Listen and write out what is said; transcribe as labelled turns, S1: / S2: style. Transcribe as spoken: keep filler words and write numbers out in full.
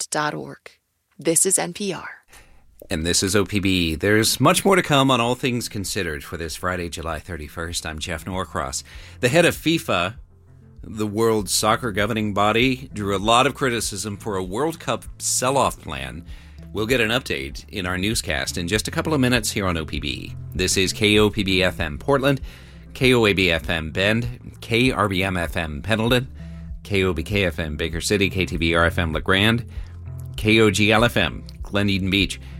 S1: dot org. This is N P R.
S2: And this is O P B. There's much more to come on All Things Considered for this Friday, July thirty-first. I'm Jeff Norcross. The head of FIFA, the world's soccer governing body, drew a lot of criticism for a World Cup sell-off plan. We'll get an update in our newscast in just a couple of minutes here on O P B. This is K O P B F M Portland, K O A B F M Bend, K R B M F M Pendleton, K O B K F M Baker City, K T B R F M LeGrand, K O G L F M Glen Eden Beach.